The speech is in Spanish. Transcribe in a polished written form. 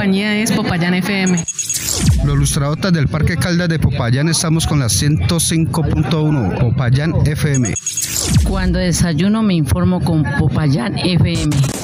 compañía es Popayán FM. Los lustradotas del Parque Caldas de Popayán estamos con la 105.1 Popayán FM. Cuando desayuno me informo con Popayán FM.